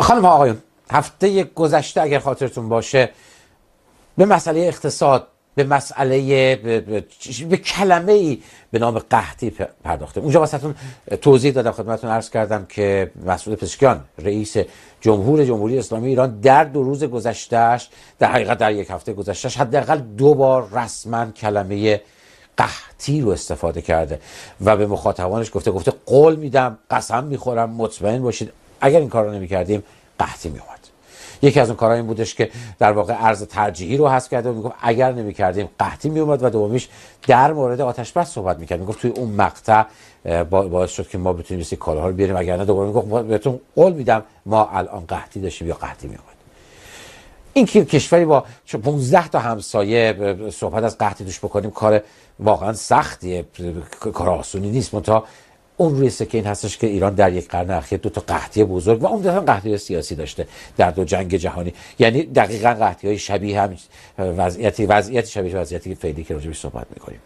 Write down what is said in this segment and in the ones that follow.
خانم ها آقایون، هفته گذشته اگر خاطرتون باشه به مسئله اقتصاد، به مسئله به کلمه ای به نام قحطی پرداختیم. اونجا واسهتون توضیح دادم، خدمتتون عرض کردم که مسعود پزشکیان رئیس جمهوری اسلامی ایران در 2 روز گذشتهش، در حقیقت در 1 هفته گذشتهش، حداقل 2 بار رسما کلمه قحطی رو استفاده کرده و به مخاطبانش گفته قول میدم، قسم میخورم، مطمئن باشید اگر این کار رو نمی‌کردیم قحطی میومد. یکی از اون کارها این بودش که در واقع ارز ترجیحی رو حذف کرده و میگفت اگر نمی‌کردیم قحطی میومد، و دومیش در مورد آتش بس صحبت می‌کرد، میگفت توی اون مقطع باعث شد که ما بتونیم این کالاها رو بیاریم، اگر نه دوباره میگفت بهتون قول میدم ما الان قحطی داشتیم یا قحطی میومد. این که کشوری با 15 تا همسایه صحبت از قحطی توش بکنیم کار واقعا سختیه، کار آسونی نیست. منتها اون روی سکه این هستش که ایران در 1 قرن اخیر 2 تا قحطی بزرگ و عمدتاً قحطی سیاسی داشته در 2 جنگ جهانی، یعنی دقیقاً قحطی‌های شبیه هم وضعیتی شبیه وضعیتی فعلی که راجع بهش صحبت می‌کنیم.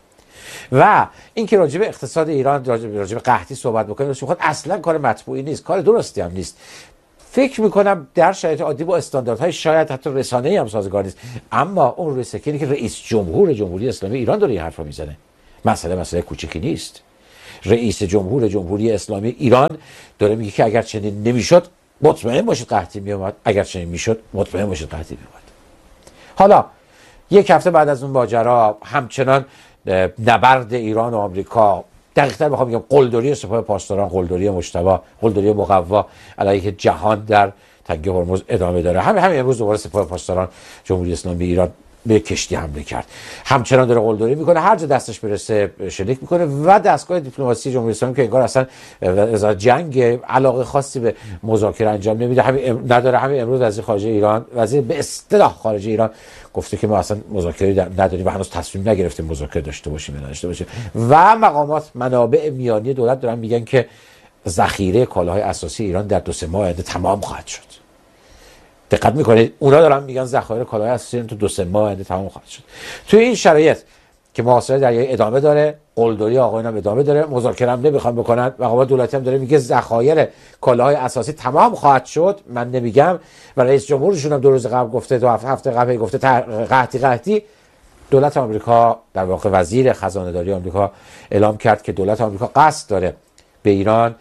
و اینکه راجع به اقتصاد ایران، راجع به قحطی صحبت بکنیم، اصلا کار مطبوعی نیست، کار درستی هم نیست. فکر میکنم در شرایط عادی با استانداردهای شاید حتی رسانه‌ای هم سازگار نیست، اما اون روی سکه که رئیس جمهوری اسلامی ایران داره این حرفا میزنه. مسئله کوچیکی نیست. رئیس جمهوری اسلامی ایران داره میگه که اگر چنین نمیشد مطمئن باشید قحطی میومد، اگر چنین میشد مطمئن باشید قحطی میومد. حالا 1 هفته بعد از اون ماجرا همچنان نبرد ایران و آمریکا، دقیق‌تر بخوام بگم قلدری سپاه پاسداران، قلدری مجتبی، قلدری مقوا علیه جهان در تنگه هرمز ادامه داره. همین امروز دوباره سپاه پاسداران جمهوری اسلامی ایران به کشتی حمله کرد، همچنان داره قلدری میکنه، هر جا دستش برسه شلیک میکنه و دستگاه دیپلماسی جمهوری اسلامی که انگار اصلا از جنگ علاقه خاصی به مذاکره انجام نمیده، همین امروز وزیر خارجه ایران، وزیر به اصطلاح خارجه ایران گفته که ما اصلا مذاکره نداریم و هنوز تصمیم نگرفتیم مذاکره داشته باشیم یا نداشته باشیم. و مقامات منابع میانی دولت دارن میگن که ذخیره کالاهای اساسی ایران در 2-3 ماه آینده تمام خواهد شد. دقت میکنید اونا دارن میگن ذخایر کالاهای اساسی تو 2-3 ماه آینده تمام خواهد شد. توی این شرایط که محاصره دریایی ادامه داره، قلدری آقایون هم ادامه داره، مذاکره هم نمیخوان بکنن، مقامات دولتی هم داره میگه ذخایر کالاهای اساسی تمام خواهد شد، من نمیگم، و رئیس جمهورشون هم 2 روز قبل گفته، 2 هفته قبل گفته قحطی. دولت آمریکا، در واقع وزیر خزانه داری آمریکا اعلام کرد که دولت آمریکا قصد داره به ایران،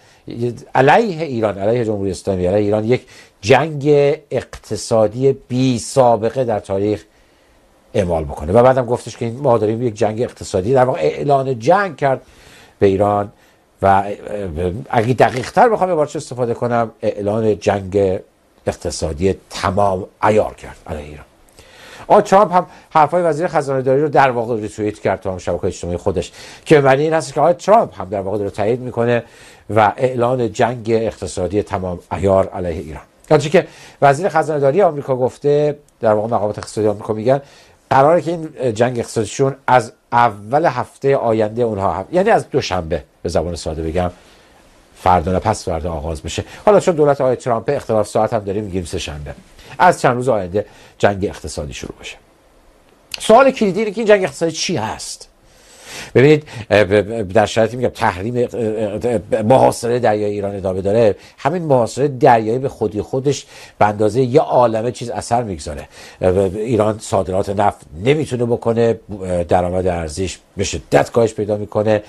علیه جمهوری اسلامی، علیه ایران، یک جنگ اقتصادی بی سابقه در تاریخ اعمال بکنه. و بعدم گفتش که ما داریم یک جنگ اقتصادی، در واقع اعلان جنگ کرد به ایران و اگه دقیق تر بخوام عبارتش استفاده کنم، اعلان جنگ اقتصادی تمام عیار کرد علیه ایران. ترامپ هم حرفای وزیر خزانه داری رو در واقع ریتوییت کرد تو شبکه‌های اجتماعی خودش، که معنی این هست که آقای ترامپ هم در واقع داره تایید میکنه و اعلان جنگ اقتصادی تمام عیار علیه ایران. آنچه که وزیر خزانه داری آمریکا گفته، در واقع مقامات اقتصادی آمریکا میگن قراره که این جنگ اقتصادیشون از اول هفته آینده اونها یعنی از دوشنبه، به زبان ساده بگم فردا نه پس فردا آغاز بشه. حالا چون دولت آقای ترامپ اختلاف ساعت هم داریم، میگیم 3 شنبه، از چند روز آینده جنگ اقتصادی شروع بشه. سوال کلیدی اینه که این جنگ اقتصادی چی هست؟ ببینید در شرایطی میگم تحریم محاصره دریایی ایران ادامه داره، همین محاصره دریایی به خودی خودش به اندازه یه عالمه چیز اثر میگذاره. ایران صادرات نفت نمیتونه بکنه، درآمد ارزیش به شدت کاهش پیدا میکنه،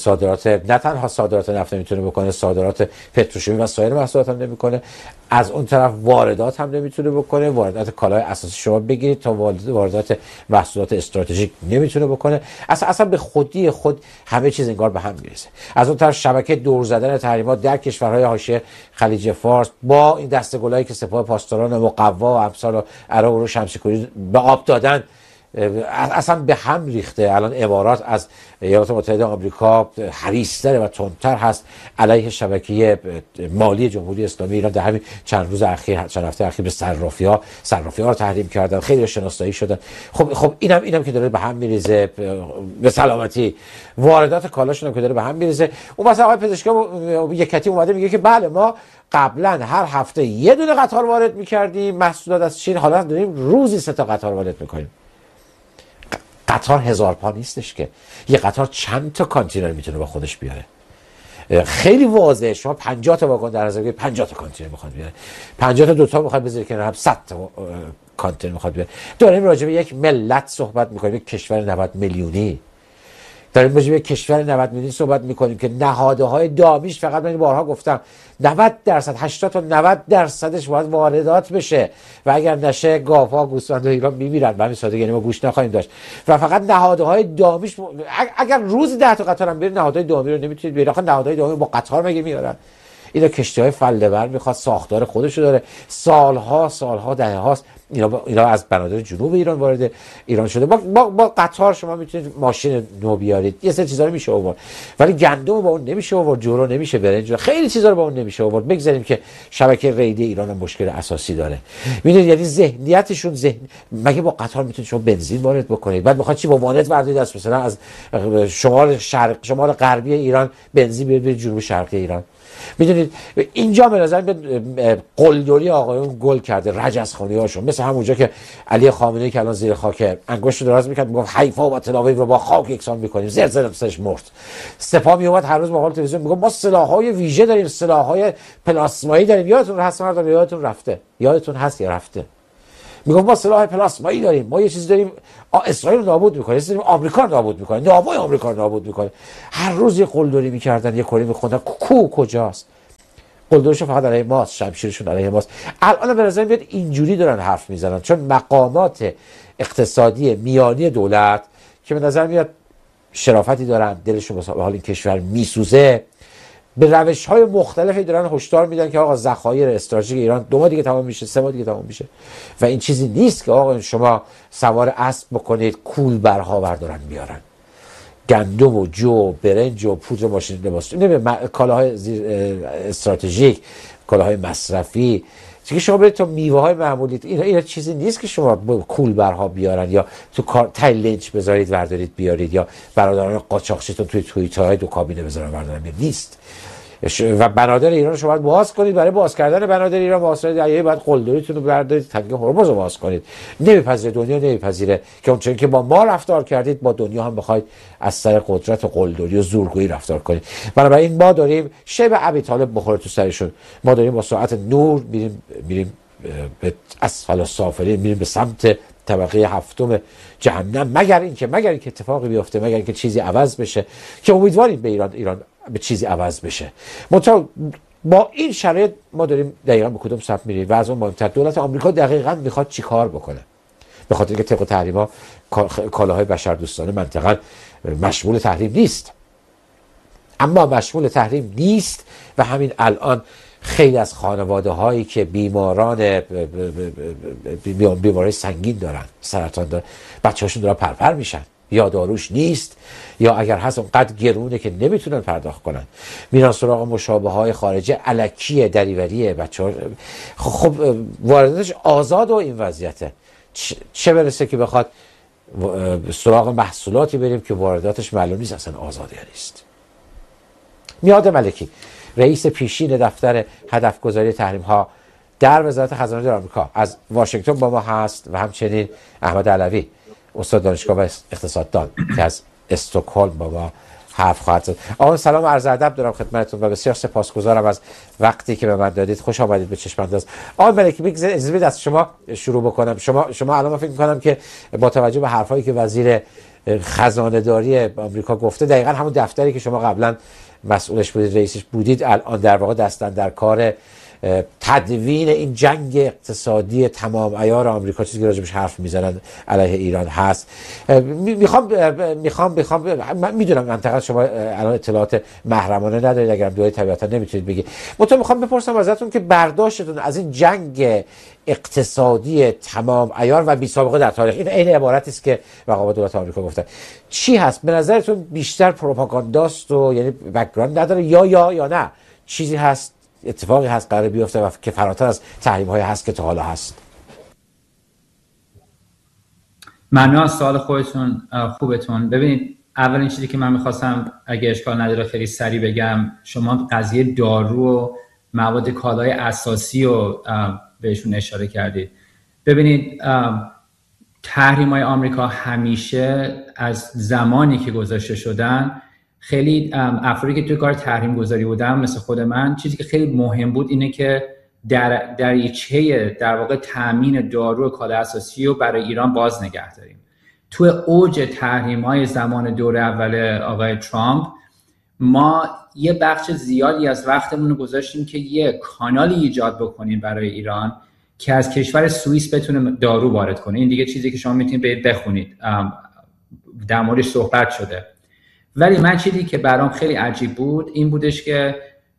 نه تنها صادرات نفت نمیتونه بکنه، صادرات پتروشیمی و سایر محصولات هم نمیکنه، از اون طرف واردات هم نمیتونه بکنه، واردات کالای اساسی شما بگیرید تا واردات محصولات استراتژیک نمیتونه بکنه، اصلا به خودی خود همه چیز انگار به هم میرسه. از اون طرف شبکه دور زدن تحریمات در کشورهای حاشیه خلیج فارس با این دسته‌گلایی که سپاه پاسداران مقوا و امثال و عراق و شمسی‌کوری به آب دادن اصلا به هم ریخته. الان امارات از ایالات متحده آمریکا حریص‌تر و تندتر هست علیه شبکه مالی جمهوری اسلامی ایران. در همین چند هفته اخیر به صرافی‌ها رو تحریم کردن، خیلی شناسایی شدن. خب اینم که داره به هم میریزه، به سلامتی واردات کالاشون هم که داره به هم میریزه. اون مثلا آقای پزشکیان یکتی اومده میگه که بله ما قبلا هر هفته یه دونه قطار وارد می‌کردیم محصولات از چین، حالا داریم روزی 3 تا قطار وارد می‌کنیم. قطار 1000 پا نیستش که، یه قطار چند تا کانتینر میتونه با خودش بیاره. خیلی واضحه. شما 50 تا واگن در نظر بگیرید، 50 تا کانتینر میخواد بیاره، 50 تا دوتا میخواد بذاره کنار هم، 100 تا کانتینر میخواد بیاره. داریم راجع به یک ملت صحبت میکنیم، یک کشور 90 میلیونی. داریم راجع به کشور 90 میلیونی صحبت میکنیم که نهادهای دامیش، فقط من بارها گفتم 90%، 80 تا 90%ش باید واردات بشه و اگر نشه گاوها گوسفندهای ایران میمیرن. به همین سادگی، یعنی ما گوشت نخواهیم داشت. و فقط نهادهای دامیش اگر روزی 10 تا قطار هم بره، نهادهای دامی رو نمیتونید بیارید. آخه نهادهای دامی با قطار مگه میارن؟ اینا کشتی‌های فله‌ور میخواد، ساختار خودشو داره، سالها دهه هاست اینا از بنادر جنوب ایران وارد ایران شده. با قطار شما میتونید ماشین نو بیارید، یه سری چیزا رو میشه آورد، ولی گندم با اون نمیشه آورد، جورو نمیشه، برنج، خیلی چیزا رو با اون نمیشه آورد. بگذاریم که شبکه ریلی ایران هم مشکل اساسی داره. میدونید یعنی ذهنیتشون مگه با قطار میتونید شما بنزین وارد بکنید؟ بعد میخواد چی با وانت بردارید از مثلا از شمال غربی ایران بنزین بیارید جنوب شرقی ایران؟ میدونید اینجا به نظر قلدری آقایون گل کرده، رجزخوانی هاشون، مثل همونجا که علی خامنه‌ای که الان زیر خاک انگشت دراز میکرد میگفت حیفا و تل آویو رو با خاک یکسان میکنیم، زر سرش مرد. سپاه میومد هر روز با حال تلویزیون میگفت ما سلاح‌های ویژه داریم، سلاح‌های پلاسمایی داریم. یادتون هست مردم؟ یادتون رفته؟ یادتون هست یا رفته؟ میگم ما سلاح پلاسمایی داریم، ما یه چیز داریم اسرائیل رو نابود میکنه، داریم آمریکا رو نابود میکنه، نابوی آمریکا رو نابود میکنه. هر روز یه قلدری میکردن، یه کاری میخوندن. کجاست؟ قلدرشون فقط علیه ماست، شمشیرشون علیه ماست. الان به نظر میاد اینجوری دارن حرف میزنن، چون مقامات اقتصادی میانی دولت که به نظر میاد شرافتی دارن، دلشون به حال این کشور میسوزه، به روش‌های مختلفی دارن هشدار میدن که آقا ذخایر استراتژیک ایران 2 ماه دیگه تمام میشه، 3 ماه دیگه تمام میشه. و این چیزی نیست که آقا شما سوار اسب بکنید کولبرها بردارن بیارن گندم و جو برنج و پودر ماشین لباس، کالاهای استراتژیک، کالاهای مصرفی که شما برید تو میوه های معمولی. اینا چیزی نیست که شما کولبرها بیارن یا تو تای لنچ بذارید وردارید بیارید، یا برادران قاچاقچیتون توی توییترهای دو کابینه بذارن وردارن بیارید. نیست. و بنادر ایران رو شما باید باز کنید. برای باز کردن بنادر ایران واسه دریایی باید قلدریتون رو بردارید، تنگه هرمز رو باز کنید. نمیپذیره، دنیا نمیپذیره که اونچنین که با ما رفتار کردید با دنیا هم بخواید از سر قدرت و قلدری و زورگویی رفتار کنید. بنابراین ما داریم شیب ابی طالب بخوره تو سرشون. ما داریم با سرعت نور میریم به اسفل السافلین، میریم به سمت طبقه هفتم جهنم، مگر اینکه اتفاقی بیفته، مگر اینکه چیزی عوض بشه که امیدواریم به ایران به چیزی عوض بشه. با این شرایط ما داریم دقیقاً به کدوم سمت میریم و از اون مهمتر دولت آمریکا دقیقاً میخواد چی کار بکنه. به خاطر اینکه طبق تحریم‌ها کالاهای بشردوستانه منطقاً مشمول تحریم نیست، اما مشمول تحریم نیست و همین الان خیلی از خانواده هایی که بیماران بیماری سنگین دارن، سرطان دارن، بچه‌هاشون دارن پرپر میشن، یا داروش نیست، یا اگر هست اونقدر گرونه که نمیتونن پرداخت کنن، میرن سراغ مشابه های خارجی الکی دریوری بچه‌ها. خب وارداتش آزاد و این وضعیته، چه برسه که بخواد سراغ محصولاتی بریم که وارداتش معلوم نیست اصلا آزاد یا نیست. میاد ملکی رئیس پیشین دفتر هدفگذاری تحریم ها در وزارت خزانه داری آمریکا از واشنگتن با ما هست و همچنین احمد علوی استاد دانشگاه و اقتصاددان که از استکهلم با ما حرف خواهد زد. آقا سلام و عرض ادب دارم خدمتتون و بسیار سپاسگزارم از وقتی که به من دادید. خوش آمدید به چشم انداز. آقا ملکی اجازه بدید از شما شروع بکنم. شما الان من فکر می‌کنم که با توجه به حرفایی که وزیر خزانه داری آمریکا گفته، دقیقاً همون دفتری که شما قبلا مسئولش بودید، رئیسش بودید، الان در واقع دستن در کار تدوین این جنگ اقتصادی تمام عیار آمریکا، چیزی که راجبش حرف میزنن علیه ایران هست. میخوام میدونم منطقه شما الان اطلاعات محرمانه ندارید، اگرم دوی طبیعتا نمیتونید بگید. میخوام بپرسم ازتون که برداشتتون از این جنگ اقتصادی تمام عیار و بی سابقه در تاریخ، این عین عبارتی است که مقامات دولت آمریکا گفتن، چی هست؟ به نظرتون بیشتر پروپاگانداست و یعنی بک‌گراند نداره یا نه چیزی هست، اتفاقی هست قرار بیفته و که فراتر از تحریم های هست که تا حالا هست؟ ممنون از سوال خودتون خوبتون. ببینید، اولین چیزی که من میخواستم اگه اشکال نداره خیلی سریع بگم، شما قضیه دارو و مواد کالای اساسی رو بهشون اشاره کردید. ببینید، تحریم های آمریکا همیشه از زمانی که گذاشته شدن خیلی افرادی که توی کار تحریم گذاری بودن مثل خود من، چیزی که خیلی مهم بود اینه که دریچه در واقع تامین دارو و کالای اساسی رو برای ایران باز نگه داریم. توی اوج تحریم‌های زمان دوره اول آقای ترامپ ما یه بخش زیادی از وقتمون رو گذاشتیم که یه کانالی ایجاد بکنیم برای ایران که از کشور سوئیس بتونه دارو وارد کنه. این دیگه چیزی که شما میتونید برید بخونید، در موردش صحبت شده. ولی من چیزی که برام خیلی عجیب بود این بودش که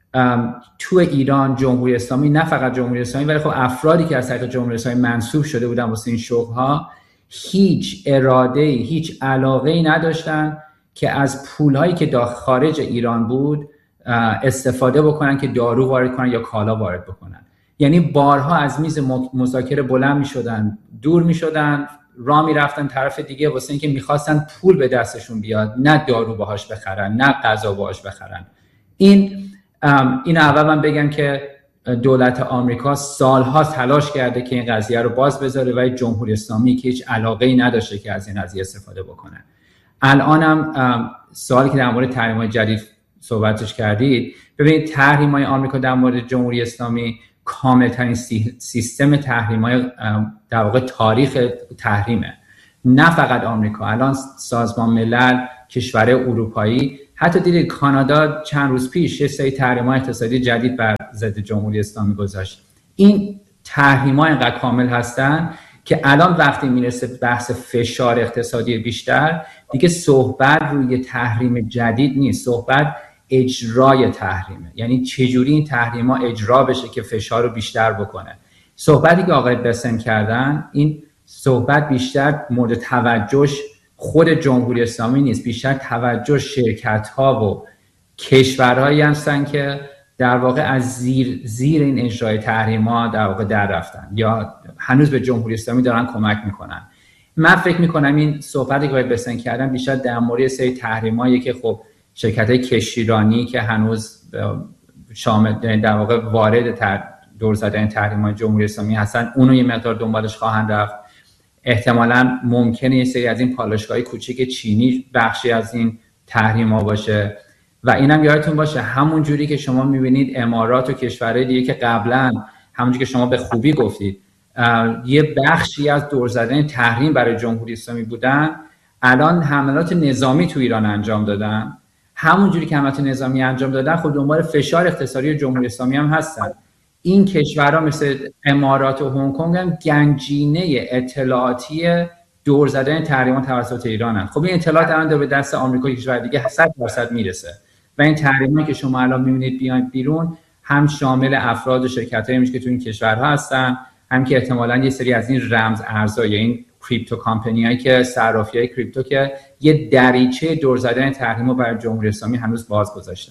تو ایران جمهوری اسلامی، نه فقط جمهوری اسلامی ولی خب افرادی که از طریق جمهوری اسلامی منسوب شده بودن واسه این شغل‌ها، هیچ اراده‌ای، هیچ علاقه‌ای نداشتن که از پول‌هایی که داخل خارج ایران بود استفاده بکنن که دارو وارد کنن یا کالا وارد بکنن. یعنی بارها از میز مذاکره بلند می‌شدن، دور می‌شدن، راه می‌رفتن طرف دیگه واسه اینکه می‌خواستن پول به دستشون بیاد، نه دارو باهاش بخرن، نه غذا باهاش بخرن. این اول من بگم که دولت آمریکا سالها تلاش کرده که این قضیه رو باز بذاره و جمهوری اسلامی که هیچ علاقه‌ای نداشته که از این قضیه استفاده بکنه. الانم سوالی که در مورد تحریم‌های جدید صحبتش کردید، ببینید تحریم‌های آمریکا در مورد جمهوری اسلامی کاملترین سیستم تحریم‌های در واقع تاریخ تحریمه. نه فقط آمریکا، الان سازمان ملل، کشورهای اروپایی، حتی دیدید کانادا چند روز پیش یه سری تحریم‌های اقتصادی جدید بر ضد جمهوری اسلامی گذاشت. این تحریم‌ها اینقدر کامل هستن که الان وقتی میرسه بحث فشار اقتصادی بیشتر، دیگه صحبت روی تحریم جدید نیست، صحبت اجرای تحریمه. یعنی چجوری این تحریم‌ها اجرا بشه که فشار رو بیشتر بکنه. صحبتی که آقای بسن کردن، این صحبت بیشتر مورد توجهش خود جمهوری اسلامی نیست، بیشتر توجه شرکت‌ها و کشورهایی هستن که در واقع از زیر این اجرای تحریم‌ها در واقع در رفتن یا هنوز به جمهوری اسلامی دارن کمک میکنن. من فکر میکنم این صحبتی که بسن کردن بیشتر در مورد سری تحریمایی که خب شرکت‌های کشتیرانی که هنوز شامل در واقع وارد دور زدن تحریم‌های جمهوری اسلامی هستن، اونو یه مقدار دنبالش خواهند رفت. احتمالاً ممکنه یه سری از این پالایشگاه‌های کوچیک چینی بخشی از این تحریم‌ها باشه. و اینم یادتون باشه همون جوری که شما می‌بینید امارات و کشورهای دیگه که قبلاً همونجوری که شما به خوبی گفتید یه بخشی از دور زدن تحریم برای جمهوری اسلامی بودن، الان حملات نظامی تو ایران انجام دادن. همون جوری که حملات نظامی انجام دادن، خب دنبال فشار اقتصادی جمهوری اسلامی هم هستن. این کشورها مثل امارات و هنگ کنگ هم گنجینه اطلاعاتی دور زدن تحریمات توسط ایرانن. خب این اطلاعات الان به دست آمریکا و کشور دیگه 100% میرسه و این تحریمایی که شما الان میبینید بیاین بیرون هم شامل افراد و شرکتایی میشه که تو این کشورها هستن، هم که احتمالاً یه سری از این رمز ارزها یا این کریپتو کمپانیایی که صرافی‌های کریپتو که یه دریچه دور زدن تحریمو برای جمهوری اسلامی هنوز باز گذاشتن.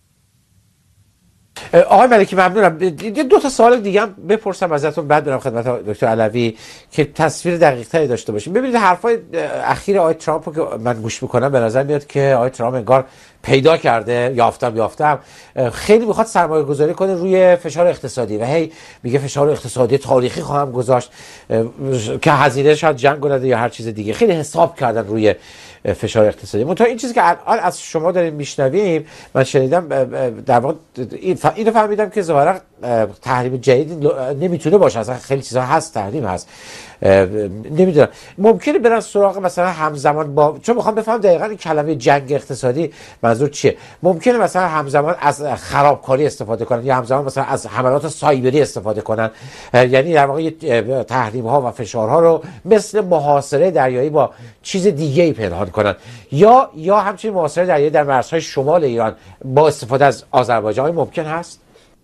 آقای ملکی ممنونم. دو تا سوال دیگه هم بپرسم ازتون بعد برم خدمت دکتر علوی که تصویر دقیق‌تری داشته باشیم. ببینید حرفای اخیر آقای ترامپ که من گوش میکنم به نظر میاد که آقای ترامپ انگار پیدا کرده یافتم خیلی میخواد سرمایه گذاری کنه روی فشار اقتصادی و هی میگه فشار اقتصادی تاریخی خواهم گذاشت که هزینه شاید جنگ کنه یا هر چیز دیگه. خیلی حساب کردن روی فشار اقتصادی. منتها این چیزی که الان از شما داریم میشنویم، من شنیدم در واقع اینو فهمیدم که ظاهرا تحریم جدید نمیتونه باشه، اصلا خیلی چیزا هست تحریم هست، نمیدونم ممکنه برن سراغ مثلا همزمان با، چون میخوام بفهم دقیقاً این کلمه جنگ اقتصادی منظور چیه. ممکنه مثلا همزمان از خرابکاری استفاده کنن یا همزمان مثلا از حملات سایبری استفاده کنن، یعنی در واقع تحریم ها و فشارها رو مثل محاصره دریایی با چیز دیگه ای پنهان کنن یا همچنین محاصره دریایی در مرزهای شمال ایران با استفاده از آذربایجان ممکن هست.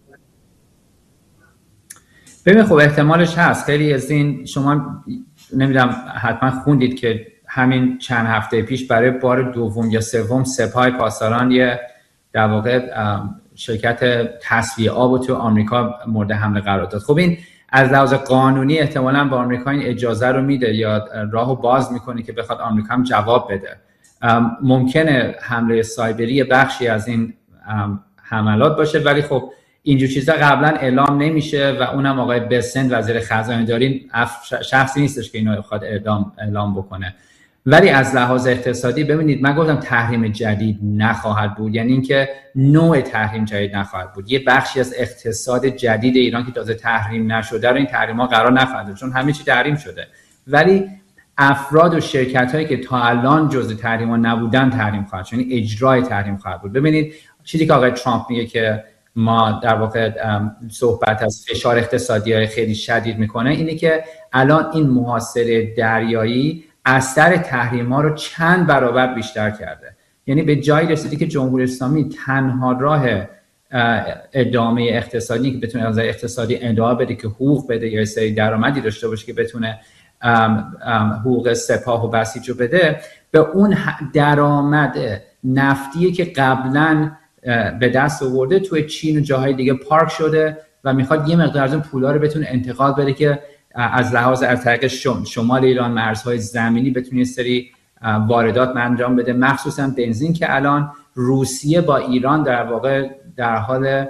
ببین خب احتمالش هست. خیلی از این شما نمیدونم حتما خوندید که همین چند هفته پیش برای بار دوم یا سوم سپاه پاسداران یه در واقع شرکت تصفیه آب تو آمریکا مورد حمله قرار داد. خب این از لحاظ قانونی احتمالاً با آمریکا این اجازه رو میده یا راهو باز میکنه که بخواد آمریکا هم جواب بده. ممکنه حمله سایبری بخشی از این حملات باشه، ولی خب اینجور چیزا قبلا اعلام نمیشه و اونم آقای بسنت وزیر خزانه داری شخصی نیستش که اینو بخواد اعلام بکنه. ولی از لحاظ اقتصادی ببینید، من گفتم تحریم جدید نخواهد بود، یعنی اینکه نوع تحریم جدید نخواهد بود. یه بخشی از اقتصاد جدید ایران که تازه تحریم نشده رو این تحریم‌ها قرار نخواهد بود، چون همه چی تحریم شده. ولی افراد و شرکت‌هایی که تا الان جزء تحریم‌ها نبودن تحریم خواهد شد، یعنی اجرای تحریم خواهد بود. ببینید چیزی که آقای ترامپ میگه که ما در واقع صحبت از فشار اقتصادی خیلی شدید میکنه، اینه که الان این محاصره دریایی اثر تحریم‌ها رو چند برابر بیشتر کرده. یعنی به جایی رسیدی که جمهوری اسلامی تنها راه ادامه اقتصادی که بتونه از اقتصادی ادامه بده که حقوق بده یا سری درآمدی داشته باشه که بتونه حقوق سپاه و بسیج رو بده، به اون درآمد نفتی که قبلا به دست آورده توی چین و جاهای دیگه پارک شده و میخواد یه مقدار از اون پولا رو بتونه انتقال بده که از لحاظ از طریق شمال ایران مرزهای زمینی بتونه سری واردات انجام بده، مخصوصا بنزین که الان روسیه با ایران در واقع در حال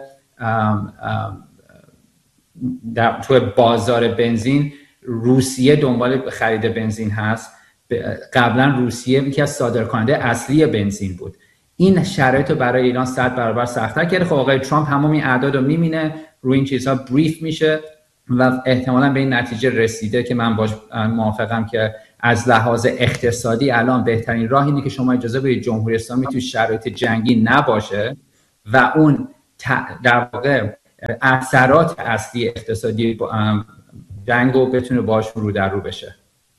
توی بازار بنزین روسیه دنبال خرید بنزین هست. قبلا روسیه یکی از صادرکننده اصلی بنزین بود. این شرایط رو برای ایران 100 برابر سخت‌تر کرده. خب آقای ترامپ همون این اعداد رو می‌بینه، روی این چیزها بریف میشه و احتمالاً به این نتیجه رسیده که من باش موافقم که از لحاظ اقتصادی الان بهترین راه اینه که شما اجازه بدید جمهوری اسلامی توی شرایط جنگی نباشه و اون در واقع اثرات اصلی اقتصادی جنگ رو بتونه باشون رو در رو بشه.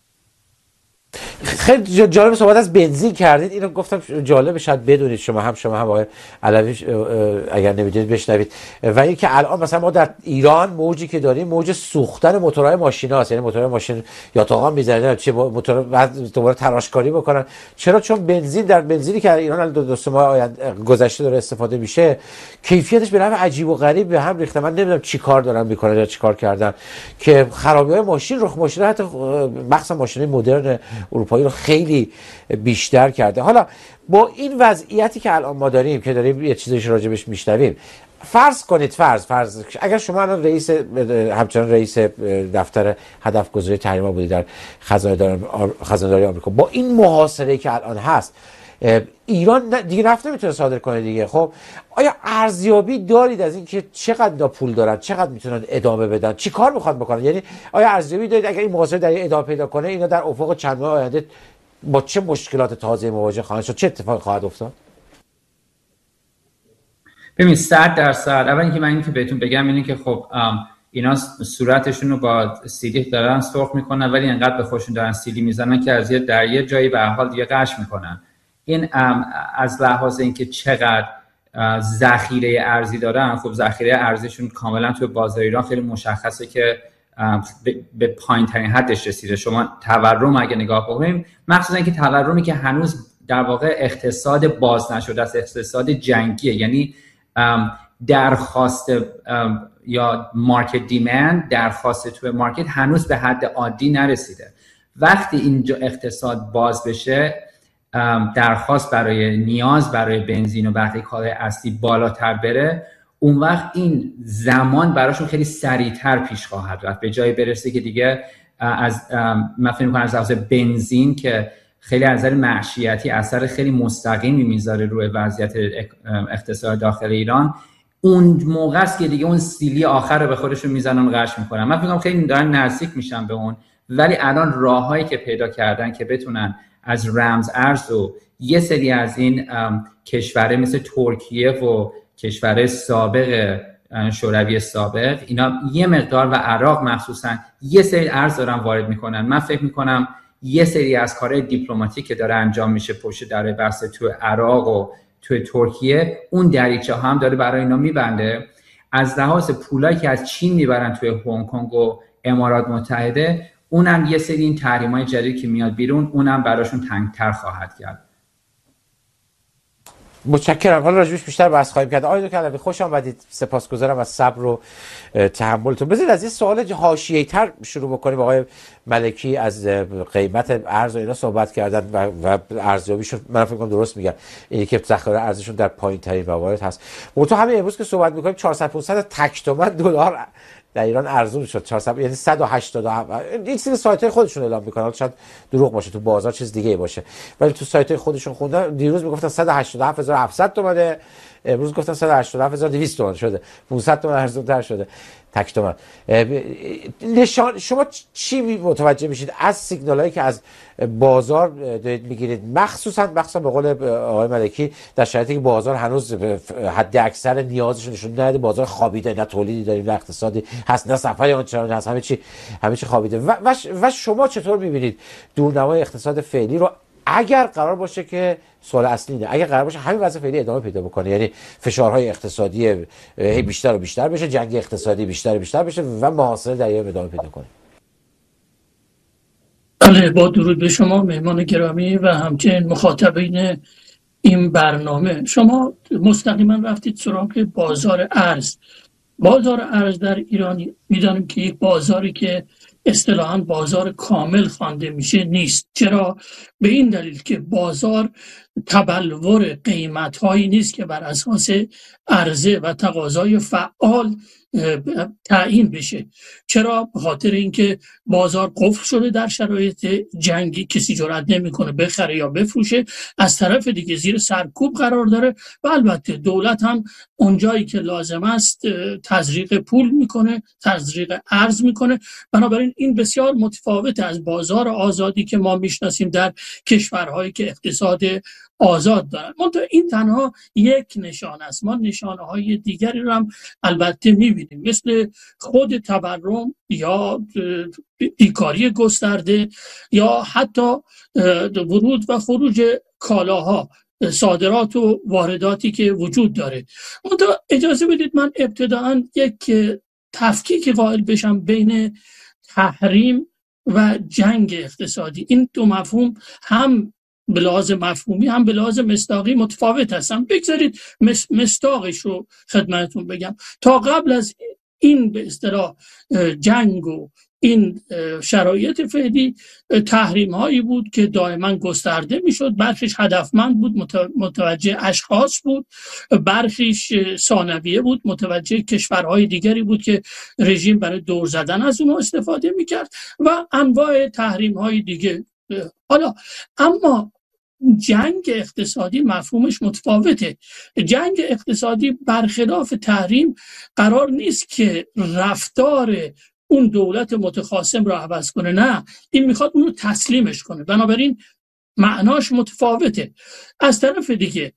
خیلی جالب صحبت از بنزین کردید، اینو گفتم جالب شاید بدونید شما هم آقای علوی اگر نمیدونید بشنوید. و اینکه الان مثلا ما در ایران موجی که داریم موج سوختن موتورهای ماشیناست، یعنی موتورهای ماشین یا تاقام می‌زنن چه موتور بعد دوباره تراشکاری بکنن. چرا؟ چون بنزین در بنزینی که ایران دو سه ماه گذشته داره استفاده میشه کیفیتش به نحو عجیب و غریب به هم ریخته. من نمیدونم چیکار دارن میکنن یا چیکار کردن که خرابی‌های ماشین رخ ماشین حتی مخصوصا ماشین‌های مدرن اروپایی رو خیلی بیشتر کرده. حالا با این وضعیتی که الان ما داریم که داریم یه چیزیش راجبش میشنویم، فرض کنید فرض اگر شما الان همچنان رئیس دفتر هدف گذاری تحریم‌ها بودید در خزانه‌داری آمریکا، با این محاصره که الان هست ایران دیگه نفت نمیتونه صادر کنه دیگه. خب آیا ارزیابی دارید از این که چقدر پول دارن، چقدر میتونن ادامه بدن، چی کار میخوان بکنن؟ یعنی آیا ارزیابی دارید اگر این محاصره در ادامه پیدا کنه اینا در افق چند ماه آینده با چه مشکلات تازه مواجه خواهند شد، چه اتفاقی خواهد افتاد؟ ببین 100%. اول اینکه من اینکه بهتون بگم اینه که خب اینا صورتشون رو با سیلی دارن سرخ میکنن ولی انقدر به خودشون دارن سیلی میزنن که از در یه جایی به هر حال دیگه قش میکنن. این از لحاظ اینکه چقدر ذخیره ارزی دارن، خب ذخیره ارزیشون کاملا توی بازار ایران خیلی مشخصه که به پایین ترین حدش رسیده. شما تورم اگه نگاه کنیم، مخصوصا اینکه تورمی که هنوز در واقع اقتصاد باز نشده است، اقتصاد جنگیه، یعنی درخواست یا مارکت دیمند، درخواست توی مارکت هنوز به حد عادی نرسیده. وقتی اینجا اقتصاد باز بشه، درخواست برای نیاز برای بنزین و بقیه کالای اصلی بالاتر بره، اون وقت این زمان براشون خیلی سریعتر پیش خواهد رفت، به جای برسه که دیگه من فکر می‌کنم از لحاظ بنزین که خیلی از نظر معیشتی اثر خیلی مستقیمی میذاره روی وضعیت اقتصاد داخل ایران، اون موقع است که دیگه اون سیلی آخر رو به خودشون میزنن و قش میکنن. من فکر می‌کنم خیلی دارن نزدیک میشن به اون، ولی الان راههایی که پیدا کردن که بتونن از رمز ارز و یه سری از این کشورهای مثل ترکیه و کشورهای سابق شوروی سابق، اینا یه مقدار و عراق مخصوصا یه سری ارز دارن وارد میکنن. من فکر میکنم یه سری از کارهای دیپلماتیک که داره انجام میشه پشت در بحث تو عراق و تو ترکیه، اون دریچه هم داره برای اینا میبنده. از لحاظ پولایی که از چین میبرن توی هنگ کنگ و امارات متحده، اونم یه سری این تحریم‌های جدید که میاد بیرون، اونم براشون تنگ‌تر خواهد کرد. متشکرم. حالا راجبش بیشتر بحث خواهیم کرد. آقای دکتر علوی خوش آمدید. سپاسگزارم از صبر و تحملتون. بذارید از یه سوال حاشیه‌ای‌تر شروع بکنیم. آقای ملکی از قیمت ارز و اینا صحبت کردن و ارزیابیشون من فکر کنم درست میگن، اینی که ذخایر ارزشون در پایین‌ترین موارد هست. تو همین امروز که صحبت می‌کنیم 400 500 تک تومن دلار در ایران ارزون شد 400، یعنی 187. این چیز سایت‌های خودشون اعلام می‌کنن، شاید دروغ باشه، تو بازار چیز دیگه باشه، ولی تو سایت‌های خودشون خوندم دیروز میگفتن 187700 تومانه، امروز گفتن 187200 تومان شده، 500 تومان ارزون‌تر شده تک تومان. نشان شما چی متوجه میشید از سیگنالایی که از بازار میگیرید، مخصوصا به قول آقای ملکی در شرایطی که بازار هنوز حد اکثر نیازش نشون نده، بازار خوابیده، نه تولیدی داریم نه اقتصادی هست نه سفری آنچنانی هست، همه چی خوابیده. و شما چطور میبینید دورنمای اقتصاد فعلی رو اگر قرار باشه که سوال اصلی اینه، اگر قرار باشه همین وضع فعلی ادامه پیدا بکنه، یعنی فشارهای اقتصادی بیشتر و بیشتر بشه، جنگ اقتصادی بیشتر و بیشتر بشه و محاصره در ایران ادامه پیدا کنه؟ بله، با درود به شما مهمان گرامی و همچنین مخاطبین این برنامه. شما مستقیما رفتید سراغ بازار ارز. بازار ارز در ایران میدانیم که یک بازاری که اصطلاحاً بازار کامل خوانده میشه نیست. چرا؟ به این دلیل که بازار تبلور قیمت‌هایی نیست که بر اساس عرضه و تقاضای فعال تعیین بشه. چرا؟ به خاطر اینکه بازار قفل شده در شرایط جنگی، کسی جرئت نمیکنه بخره یا بفروشه، از طرف دیگه زیر سرکوب قرار داره و البته دولت هم اونجایی که لازم است تزریق پول میکنه، تزریق ارز میکنه. بنابراین این بسیار متفاوت از بازار آزادی که ما میشناسیم در کشورهایی که اقتصاد آزاد دارن. منتها این تنها یک نشان است، ما نشانه های دیگری رو هم البته میبینیم، مثل خود تورم یا بیکاری گسترده یا حتی ورود و خروج کالاها، صادرات و وارداتی که وجود داره. منتها اجازه بدید من ابتداً یک تفکیک قائل بشم بین تحریم و جنگ اقتصادی. این دو مفهوم هم به لحاظ مفهومی هم به لحاظ مصداقی متفاوت هستن. بگذارید مصداقش رو خدمتتون بگم. تا قبل از این به اصطلاح جنگ و این شرایط فعلی، تحریم هایی بود که دائما گسترده میشد، برخیش هدفمند بود، متوجه اشخاص بود، برخیش ثانویه بود، متوجه کشورهای دیگری بود که رژیم برای دور زدن از اونها استفاده میکرد و انواع تحریم های دیگه. حالا اما جنگ اقتصادی مفهومش متفاوته. جنگ اقتصادی برخلاف تحریم قرار نیست که رفتار اون دولت متخاصم رو عوض کنه، نه، این میخواد اون رو تسلیمش کنه. بنابراین معناش متفاوته. از طرف دیگه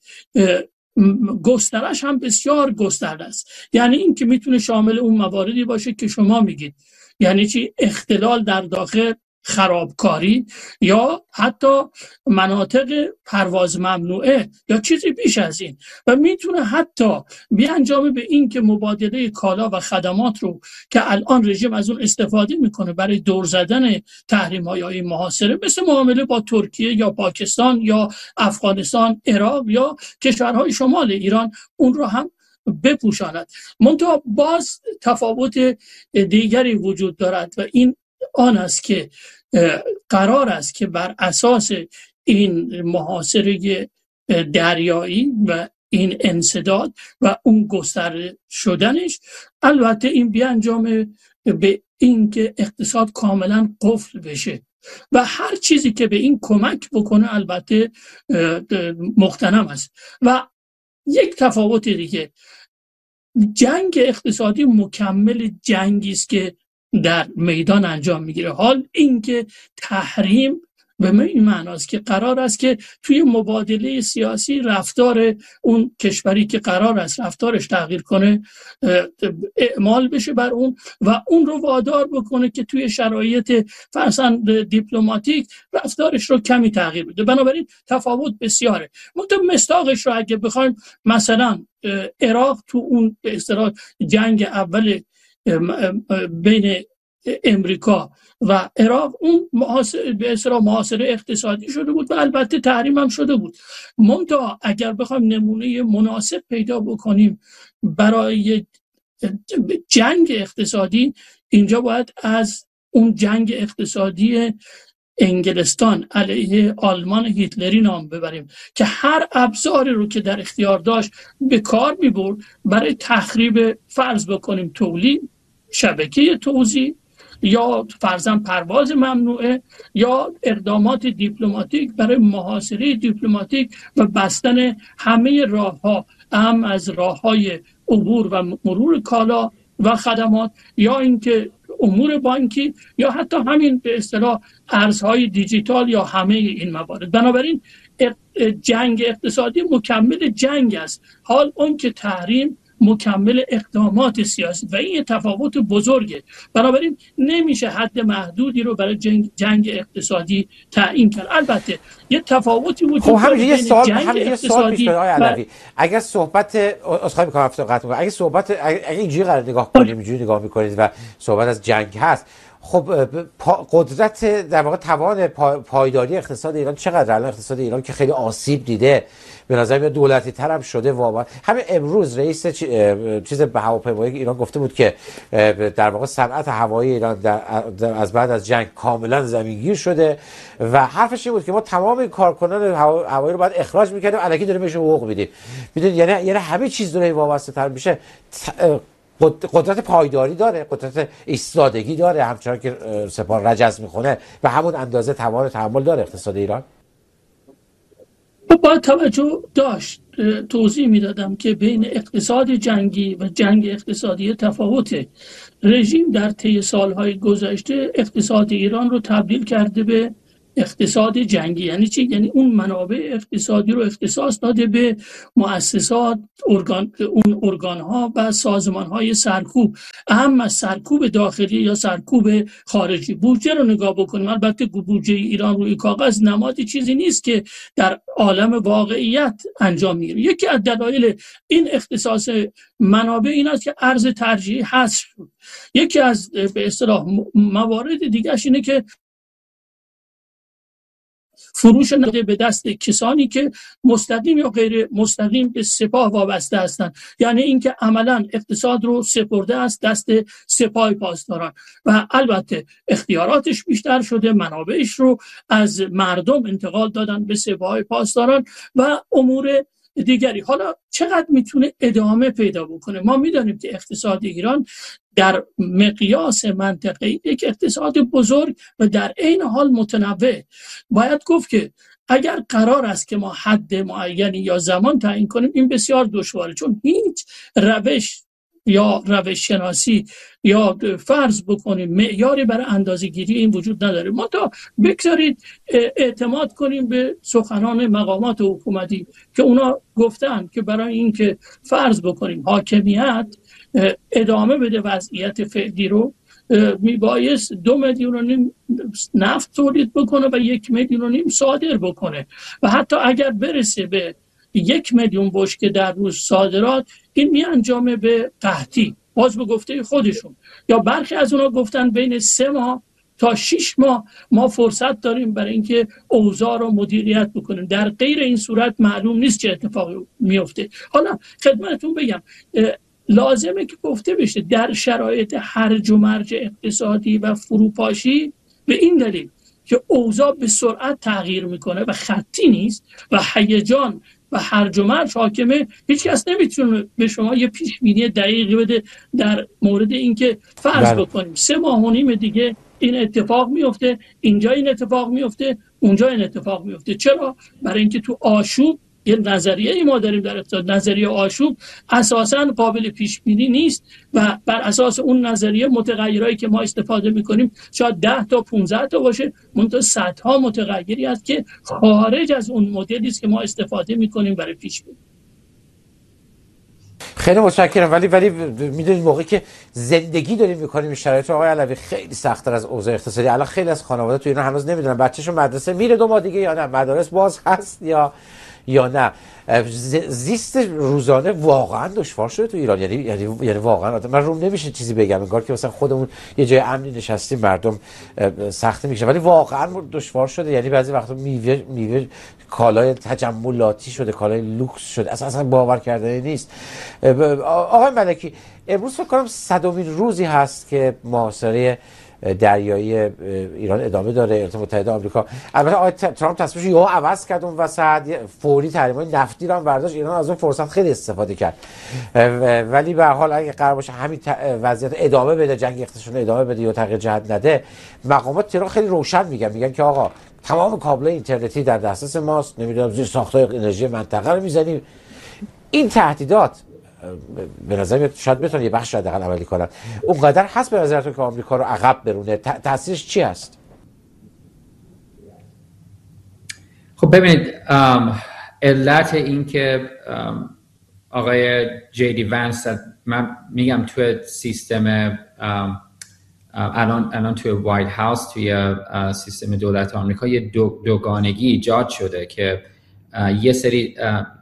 گسترش هم بسیار گسترده است. یعنی این که میتونه شامل اون مواردی باشه که شما میگید، یعنی چی؟ اختلال در داخل، خرابکاری یا حتی مناطق پرواز ممنوعه یا چیزی بیش از این، و میتونه حتی بیانجامه به این که مبادله کالا و خدمات رو که الان رژیم از اون استفاده میکنه برای دور زدن تحریم‌های محاصره، مثل معامله با ترکیه یا پاکستان یا افغانستان، عراق یا کشورهای شمال ایران، اون رو هم بپوشاند. منتها باز تفاوت دیگری وجود دارد و این آن است که قرار است که بر اساس این محاصره دریایی و این انسداد و اون گسترده شدنش، البته این بیانجامه به این که اقتصاد کاملا قفل بشه و هر چیزی که به این کمک بکنه البته مغتنم است. و یک تفاوت دیگه، جنگ اقتصادی مکمل جنگی است که در میدان انجام میگیره. حال اینکه تحریم به این معناست که قرار است که توی مبادله سیاسی رفتار اون کشوری که قرار است رفتارش تغییر کنه اعمال بشه بر اون و اون رو وادار بکنه که توی شرایط فرضاً دیپلماتیک رفتارش رو کمی تغییر بده. بنابراین تفاوت بسیاره. مصداقش رو اگه بخوایم، مثلا عراق تو اون به اصطلاح جنگ اول بین امریکا و عراق، اون به اصطلاح محاصره اقتصادی شده بود و البته تحریم هم شده بود. منتها اگر بخوایم نمونه مناسب پیدا بکنیم برای جنگ اقتصادی، اینجا باید از اون جنگ اقتصادی انگلستان علیه آلمان هیتلری نام ببریم که هر ابزاری رو که در اختیار داشت به کار می‌برد برای تخریب، فرض بکنیم، تولید شبکه توزیع یا فرضاً پرواز ممنوعه یا اقدامات دیپلماتیک برای محاصره دیپلماتیک و بستن همه راه‌ها، هم از راه‌های عبور و مرور کالا و خدمات، یا اینکه امور بانکی، یا حتی همین به اصطلاح ارزهای دیجیتال، یا همه این موارد. بنابراین جنگ اقتصادی مکمل جنگ است، حال اون که تحریم مکمل اقدامات سیاسی و این تفاوت بزرگه. بنابراین نمیشه حد محدودی رو برای جنگ اقتصادی تعیین کرد. البته یه تفاوتی وجود داره. خب همین یه سوال پیش میاد آقای علوی، اگر صحبت اسخای میکنم قطع میکنم، اگه اینجوری قرار نگاه کنیم، اینجوری نگاه میکنید و صحبت از جنگ هست، خب قدرت در واقع توان پایداری اقتصاد ایران چقدر؟ الان اقتصاد ایران که خیلی آسیب دیده، به نظر میاد دولتی تر هم شده واقعا. همین امروز رئیس چیز هواپیمایی ایران گفته بود که در واقع صنعت هوایی ایران از بعد از جنگ کاملا زمینگیر شده و حرفش این بود که ما تمام کارکنان هوایی رو باید اخراج می‌کردیم، الکی داریم بهشون حقوق میدیم. میدونید یعنی همه چیز داره وابسته تر میشه. قدرت پایداری داره، قدرت ایستادگی داره، همچنان که سپاه رجز میخونه و همون اندازه توان تحمل داره اقتصاد ایران. باید توجه داشت. توضیح میدادم که بین اقتصاد جنگی و جنگ اقتصادی تفاوته. رژیم در طی سالهای گذشته اقتصاد ایران رو تبدیل کرده به اقتصاد جنگی. یعنی چی؟ یعنی اون منابع اقتصادی رو اختصاص داده به مؤسسات، اون ارگان‌ها و سازمان‌های سرکوب، اهم از سرکوب داخلی یا سرکوب خارجی. بودجه رو نگاه بکنیم، البته بودجه ایران روی کاغذ نمادی چیزی نیست که در عالم واقعیت انجام میگیره. یکی از دلایل این اختصاص منابع این است که ارز ترجیحی حذف شد. یکی از به اصطلاح موارد دیگرش اینه که فروش نده به دست کسانی که مستقیم یا غیر مستقیم به سپاه وابسته هستند، یعنی اینکه عملا اقتصاد رو سپرده است دست سپاه پاسداران و البته اختیاراتش بیشتر شده، منابعش رو از مردم انتقال دادن به سپاه پاسداران و امور دیگری. حالا چقدر میتونه ادامه پیدا بکنه؟ ما میدانیم که اقتصاد ایران در مقیاس منطقه‌ای یک اقتصاد بزرگ و در عین حال متنوع. باید گفت که اگر قرار است که ما حد معینی یا زمان تعیین کنیم، این بسیار دشواره، چون هیچ روش یا روش شناسی یا فرض بکنیم معیاری برای اندازه‌گیری این وجود نداره. ما تا بگذارید اعتماد کنیم به سخنان مقامات حکومتی که اونا گفتن که برای اینکه فرض بکنیم حاکمیت ادامه بده وضعیت فعلی رو، میبایست 2.5 میلیون نفت تولید بکنه و 1.5 میلیون صادر بکنه و حتی اگر برسه به 1 میلیون بشکه در روز صادرات، این میانجامه به قحطی. باز به گفته خودشون، یا برخی از اونا گفتن بین 3 ماه تا 6 ماه ما فرصت داریم برای اینکه اوضاع رو مدیریت بکنیم. در غیر این صورت معلوم نیست چه اتفاقی میفته. حالا خدمتتون بگم لازمه که گفته بشه در شرایط هرج و مرج اقتصادی و فروپاشی، به این دلیل که اوضاع به سرعت تغییر میکنه و خطی نیست و هیجان و هرج و مرج حاکمه، هیچ کس نمیتونه به شما یه پیش بینی دقیقی بده در مورد اینکه فرض بکنیم 3.5 ماه دیگه این اتفاق میفته، اینجا این اتفاق میفته، اونجا این اتفاق میفته. چرا؟ برای اینکه تو آشوب یه نظریه ما داریم در اقتصاد، نظریه آشوب اساساً قابل پیش بینی نیست و بر اساس اون نظریه متغیرایی که ما استفاده میکنیم شاید 10 تا 15 تا باشه، منتها صدها متغیری است که خارج از اون مدلی است که ما استفاده میکنیم برای پیش بینی. خیلی متشکرم. ولی میدونید موقعی که زندگی داریم میکنیم شرایط آقای علوی خیلی سخت‌تر از اوضاع اقتصادی. الان خیلی از خانواده تو ایران هنوز نمیدونن بچه‌شون مدرسه میره 2 ماه دیگه یا نه، مدارس باز هست یا نه. زیست روزانه واقعا دشوار شده تو ایران. یعنی واقعا من روم نمیشه چیزی بگم، انگار که مثلا خودمون یه جای امنی نشستیم مردم سخت میشه، ولی واقعا دشوار شده. یعنی بعضی وقتا میوه کالای تجملاتی شده، کالای لوکس شده، اصلا باور کردنی نیست. آقای ملکی، امروز فکر کنم 100مین روزی هست که محاصره دریایی ایران ادامه داره. ایالات متحده آمریکا البته آقای ترامپ تصمیمش یهو عوض کرد اون وسط، فوری تحریم‌های نفتی رو هم برداشت. ایران از اون فرصت خیلی استفاده کرد، ولی به هر حال اگه قرار باشه همین وضعیت ادامه بده، جنگ اقتصادی ادامه بده یا تغییر جهت نده، مقامات تهران خیلی روشن میگن که آقا تمام کابل‌های اینترنتی در دسترس ماست، نمیدونم زیر ساخت‌های انرژی منطقه رو میزنیم. این تهدیدات به نظر میاد شاید بتونه یه بخش حداقل عملی کنن. اونقدر هست به نظرتون که آمریکا رو عقب برونه؟ تاثیرش چی هست؟ خب ببینید، علت این که آقای جی دی وانس، من میگم توی سیستم الان توی وایت هاوس، توی سیستم دولت آمریکا یه دوگانگی ایجاد شده که یه سری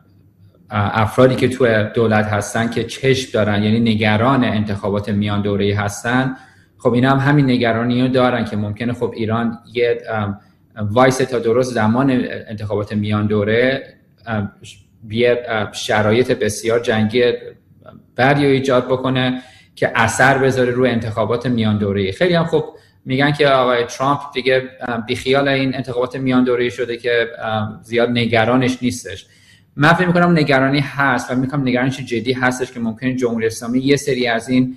افرادی که توی دولت هستن که چشم دارن، یعنی نگران انتخابات میان دوره‌ای هستن، خب اینا هم همین نگرانی رو دارن که ممکنه خب ایران یه وایس تا درست زمان انتخابات میان دوره یه شرایط بسیار جنگی بدی رو ایجاد بکنه که اثر بذاره روی انتخابات میان دوره‌ای. خیلی هم خب میگن که آقای ترامپ دیگه بیخیال این انتخابات میان دوره‌ای شده که زیاد نگرانش نیستش. من فکر می‌کنم نگرانی هست و می‌گم نگرانیش جدی هستش که ممکنه جمهوری اسلامی یه سری از این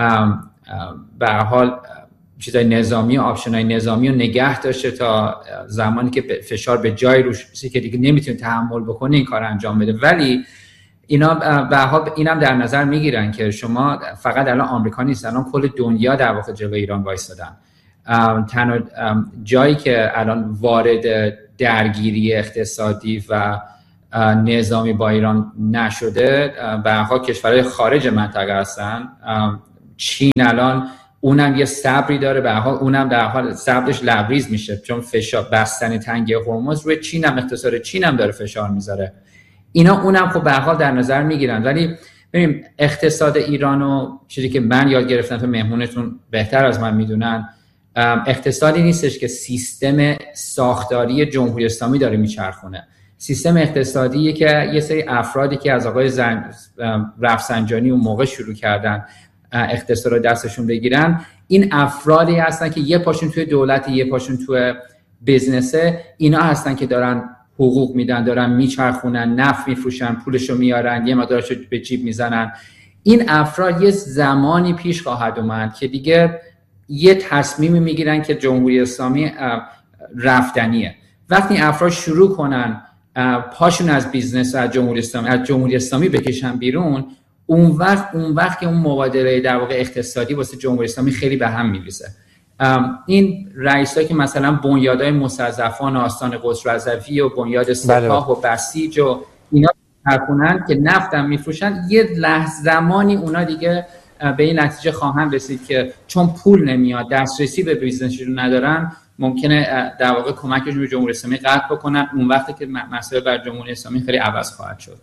به هر حال چیزای نظامی و آپشن‌های نظامی رو نگه داشته تا زمانی که فشار به جای روش که دیگه نمیتونه تحمل بکنه این کار انجام بده. ولی اینا به هر حال اینم در نظر میگیرن که شما فقط الان آمریکا نیست، الان کل دنیا در واقع جلوی ایران وایسادن. تنها جایی که الان وارد درگیری اقتصادی و نظامی با ایران نشده به هر حال کشورهای خارج منطقه هستن. چین الان اونم یه صبری داره، به هر حال اونم در حال صبرش لبریز میشه چون فشار بستن تنگه هرمز روی چین هم، اقتصاد چین هم داره فشار میذاره. اینا اونم خب به هر حال در نظر میگیرن. ولی ببین اقتصاد ایرانو چیزی که من یاد گرفتم تو مهمونتون بهتر از من میدونن، اقتصادی نیستش که سیستم ساختاری جمهوری اسلامی داره میچرخونه. سیستم اقتصادیه که یه سری افرادی که از آقای رفسنجانی اون موقع شروع کردن اقتصاد رو دستشون بگیرن، این افرادی هستن که یه پاشون توی دولت، یه پاشون توی بزنسه. اینا هستن که دارن حقوق میدن، دارن میچرخونن، نفت میفروشن، پولشو میارن، یه مقدارشو به جیب میزنن. این افراد یه زمانی پیش خواهد اومد که دیگه یه تصمیمی میگیرن که جمهوری اسلامی رفتنیه. وقتی افراد شروع کنن پاشون از بیزنس و از جمهوری اسلامی بکشن بیرون، اون وقت که اون مبادله در واقع اقتصادی واسه جمهوری اسلامی خیلی به هم میریزه. این رئیسایی که مثلا بنیادهای مستضعفان آستان قدس رضوی و بنیاد سپاه و بسیج و اینا ترکونن که نفتم میفروشن، یه لحظه زمانی اونا دیگه به این نتیجه خواهن رسید که چون پول نمیاد، دسترسی به بیزنسشون ندارن، ممکنه در واقع کمکشون به جمهوری اسلامی قطع بکنن. اون وقتی که مسئله بر جمهوری اسلامی خیلی عوض خواهد شد.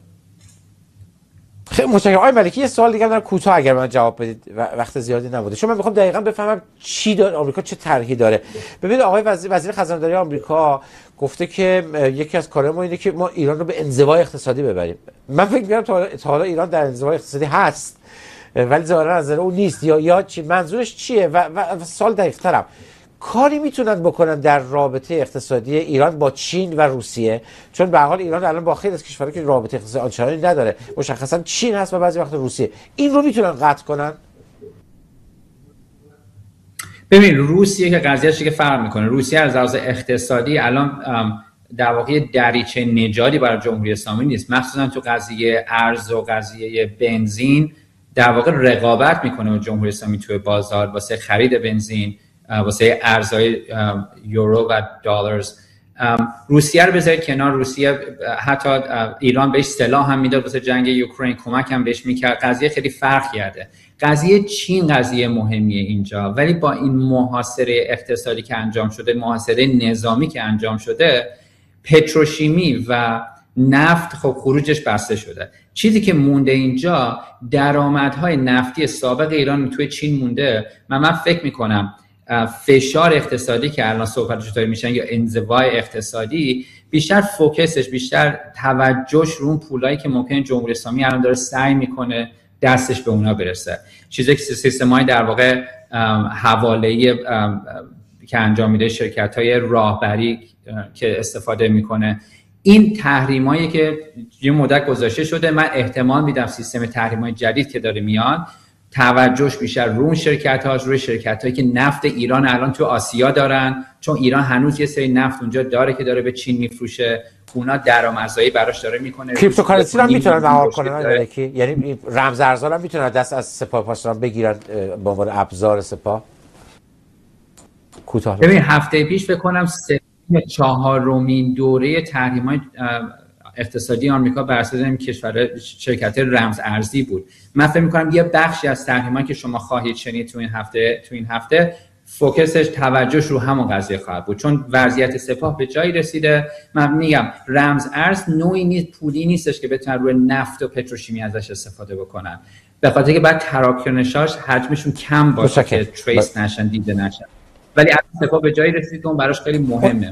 خیلی متشکرم. آقای ملکی یه سوال دیگه دارم کوتاه اگر من جواب بدید، وقت زیادی نبوده، چون من میخوام دقیقاً بفهمم چی داره آمریکا، چه طرحی داره. ببینید آقای وزیر خزانه‌داری آمریکا گفته که یکی از کارهای ما اینه که ما ایران رو به انزوای اقتصادی ببریم. من فکر می‌کنم تا حالا ایران در انزوای اقتصادی هست ولی ظاهرا از اون نیست یا چی منظورش چیه؟ و سوال دقیق‌ترم، کاری میتونن بکنن در رابطه اقتصادی ایران با چین و روسیه؟ چون به هر حال ایران الان با خیلی از کشورها که رابطه اقتصادی آنچنانی نداره، مشخصا چین هست و بعضی وقت روسیه، این رو میتونن قطع کنن؟ ببین روسیه که قضیه‌اش که فرق میکنه. روسیه از لحاظ اقتصادی الان در واقع دریچه نجاتی برای جمهوری اسلامی نیست، مخصوصا تو قضیه ارز و قضیه بنزین در واقع رقابت میکنه با جمهوری اسلامی توی بازار واسه خرید بنزین، واسه ارزهای یورو و دلارز. روسیه رو بذارید کنار. روسیه حتی ایران بهش سلاح هم میداد واسه جنگ اوکراین، کمک هم بهش میکرد. قضیه خیلی فرق کرده. قضیه چین قضیه مهمیه اینجا، ولی با این محاصره اقتصادی که انجام شده، محاصره نظامی که انجام شده، پتروشیمی و نفت خب خروجش بسته شده. چیزی که مونده اینجا درآمدهای نفتی سابق ایران توی چین مونده. من فکر میکنم فشار اقتصادی که الان صحبتش داره میشن یا انزوای اقتصادی، بیشتر فوکسش، بیشتر توجهش رو اون پولایی که ممکنه جمهوری اسلامی الان داره سعی میکنه دستش به اونا برسه. چیزی که سیستم‌های در واقع حواله‌ای که انجام میده، شرکت‌های راهبری که استفاده میکنه، این تحریمایی که یه مدت گذاشته شده، من احتمال میدم سیستم تحریم‌های جدید که داره میاد توجهش بیشتر روی شرکت‌هایی که نفت ایران الان تو آسیا دارن، چون ایران هنوز یه سری نفت اونجا داره که داره به چین میفروشه، اونا درآمدزایی براش داره میکنه. کریپتوکارنسی رو میتونن مهار کنن، یعنی رمز ارزها هم میتونن دست از سپاه پاسداران بگیرن به عنوان ابزار سپاه. کوتاه ببین هفته پیش فکر کنم 4مین دوره تحریم‌های اقتصادی آمریکا بر اساس این کشور شرکت رمز ارزی بود. من فکر می‌کنم یه بخشی از تحریم‌هایی که شما خواهید شنید تو این هفته فوکسش توجهش رو همون قضیه خواهد بود، چون وضعیت سپاه به جایی رسیده. من میگم رمز ارز نوعی نیست، پولی نیستش که بتونن روی نفت و پتروشیمی ازش استفاده بکنن، به خاطر که بعد تراکنشاش حجمشون کم باشه که تریس نشن، دیده نشن. ولی از سپاه به جایی رسید که اون براش خیلی مهمه.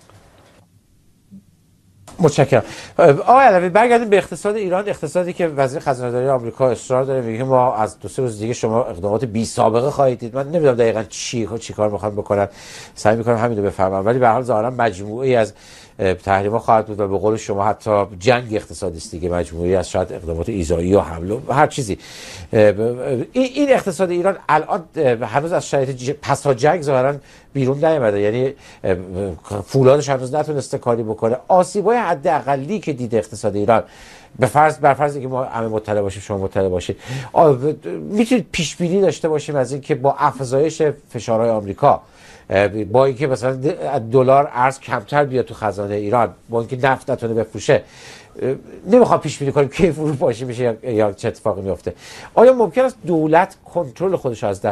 متشکرم. آقای علوی برگردیم به اقتصاد ایران، اقتصادی که وزیر خزانه‌داری آمریکا اصرار داره میگه ما از 2-3 روز دیگه شما اقدامات بی سابقه خواهید دید. من نمیدونم دقیقاً چی کار میخوان بکنن، سعی میکنم همین رو بفهمم، ولی به هر حال ظاهرا مجموعه‌ای از تحریم‌ها خواهد بود و به قول شما حتی جنگ اقتصادی است دیگه، مجموعه‌ای از شاید اقدامات ایذایی و حمله و هر چیزی. این اقتصاد ایران الان هنوز از شرایط پس از جنگ ظاهرا بیرون نیامده، یعنی فولادش هنوز نتونسته کاری بکنه. آسیب‌های حداقلی که دیده اقتصاد ایران، بر فرض که ما همه مطلع باشیم، شما مطلع باشید، میتونید پیش بینی داشته باشیم از اینکه با افزایش فشارهای آمریکا، با اینکه مثلا دلار ارز کمتر بیاد تو خزانه ایران، با اینکه نفت نتونه بفروشه، نمیخوام پیش بینی کنیم کی فروپاشی میشه یا چه اتفاقی میفته. آیا ممکن است دولت کنترل خودش از دست